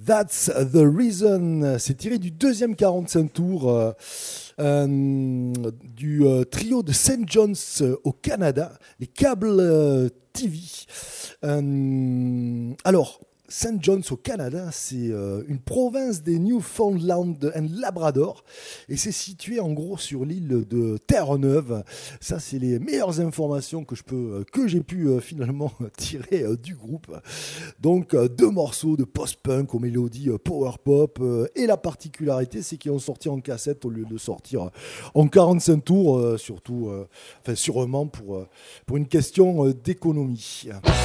That's the Reason. C'est tiré du deuxième 45 tours du trio de St. John's au Canada, les Cable TV. Alors, St. John's au Canada, c'est une province des Newfoundland and Labrador et c'est situé en gros sur l'île de Terre-Neuve. Ça, c'est les meilleures informations que j'ai pu finalement tirer du groupe. Donc, deux morceaux de post-punk aux mélodies power pop et la particularité, c'est qu'ils ont sorti en cassette au lieu de sortir en 45 tours, sûrement pour une question d'économie.